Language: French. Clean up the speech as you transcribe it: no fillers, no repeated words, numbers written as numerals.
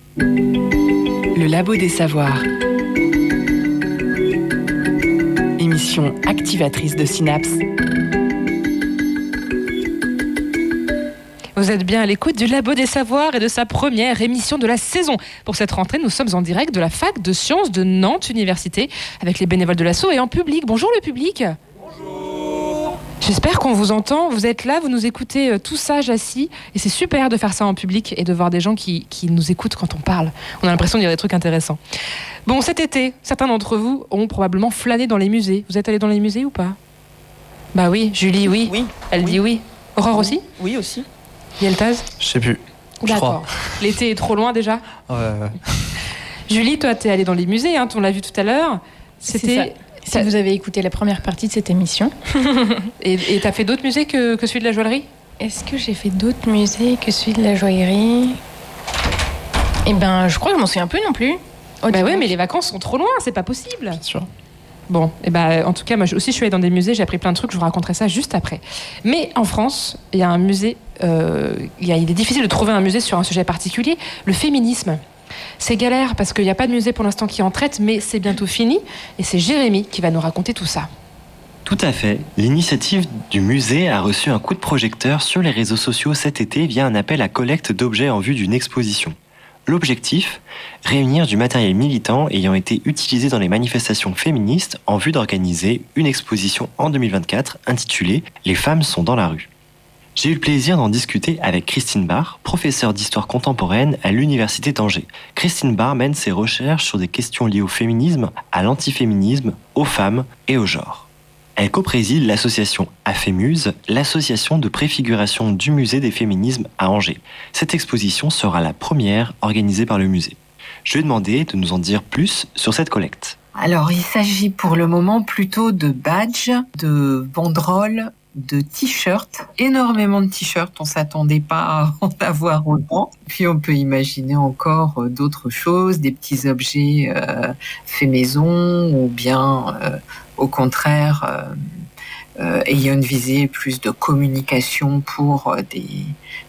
Le Labo des Savoirs. Émission activatrice de synapses. Vous êtes bien à l'écoute du Labo des Savoirs et de sa première émission de la saison. Pour cette rentrée, nous sommes en direct de la fac de sciences de Nantes Université avec les bénévoles de l'asso et en public. Bonjour le public. Bonjour. J'espère qu'on vous entend. Vous êtes là, vous nous écoutez tous sages assis et c'est super de faire ça en public et de voir des gens qui nous écoutent quand on parle. On a l'impression de dire des trucs intéressants. Bon, cet été, certains d'entre vous ont probablement flâné dans les musées. Vous êtes allés dans les musées ou pas ? Bah oui, Julie, oui. Elle dit oui. Aurore aussi ? Oui, aussi. Yeltaz ? Je sais plus. D'accord. L'été est trop loin déjà ? Ouais. Julie, toi, t'es allée dans les musées, hein, on l'a vu tout à l'heure. C'était... Si vous avez écouté la première partie de cette émission. Et t'as fait d'autres musées que celui de la joaillerie ? Est-ce que j'ai fait d'autres musées que celui de la joaillerie ? Eh ben, je crois que je m'en souviens plus non plus. Bah ouais, mais les vacances sont trop loin, c'est pas possible. Bien sûr. Bon, et ben, en tout cas, moi aussi, je suis allée dans des musées, j'ai appris plein de trucs, je vous raconterai ça juste après. Mais en France, il y a un musée, il est difficile de trouver un musée sur un sujet particulier, le féminisme. C'est galère parce qu'il n'y a pas de musée pour l'instant qui en traite, mais c'est bientôt fini. Et c'est Jérémy qui va nous raconter tout ça. Tout à fait. L'initiative du musée a reçu un coup de projecteur sur les réseaux sociaux cet été via un appel à collecte d'objets en vue d'une exposition. L'objectif ? Réunir du matériel militant ayant été utilisé dans les manifestations féministes en vue d'organiser une exposition en 2024 intitulée « Les femmes sont dans la rue ». J'ai eu le plaisir d'en discuter avec Christine Barr, professeure d'histoire contemporaine à l'Université d'Angers. Christine Barr mène ses recherches sur des questions liées au féminisme, à l'antiféminisme, aux femmes et au genre. Elle co-préside l'association AFEMUSE, l'association de préfiguration du musée des féminismes à Angers. Cette exposition sera la première organisée par le musée. Je lui ai demandé de nous en dire plus sur cette collecte. Alors, il s'agit pour le moment plutôt de badges, de banderoles, de t-shirts, énormément de t-shirts, on s'attendait pas à en avoir autant. Puis on peut imaginer encore d'autres choses, des petits objets faits maison ou bien au contraire ayant une visée plus de communication pour